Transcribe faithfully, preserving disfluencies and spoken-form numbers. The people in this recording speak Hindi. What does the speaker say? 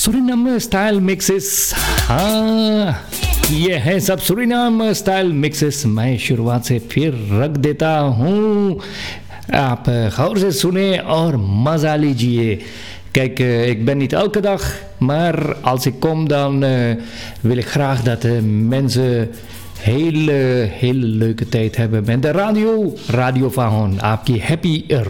सुरीनाम स्टाइल मिक्सेस, हाँ ये है सब सुरीनाम स्टाइल मिक्सेस। मैं शुरुआत से फिर रख देता हूँ, आप गौर से सुने और मजा लीजिए. Kijk, uh, ik ben niet elke dag, maar als ik kom dan uh, wil ik graag dat uh, mensen hele, hele leuke tijd hebben met de radio. Radio van Hon, आपकी happy